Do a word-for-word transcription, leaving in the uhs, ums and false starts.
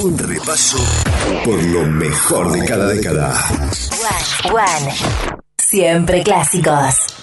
Un repaso por lo mejor de cada década. One, one. Siempre clásicos.